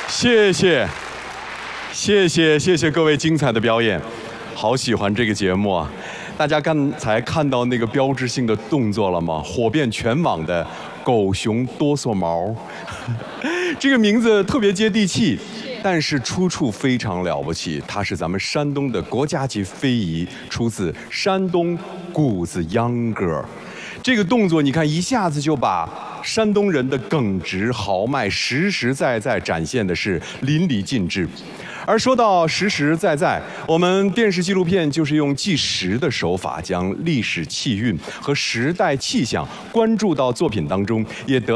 谢谢，谢谢各位精彩的表演，好喜欢这个节目啊！大家刚才看到那个标志性的动作了吗？火遍全网的狗熊哆嗦毛，这个名字特别接地气，但是出处非常了不起，它是咱们山东的国家级非遗，出自山东谷子秧歌。这个动作你看一下子就把山东人的耿直豪迈实实在在展现的是淋漓尽致。而说到实实在在，我们电视纪录片就是用纪实的手法，将历史气韵和时代气象关注到作品当中，也得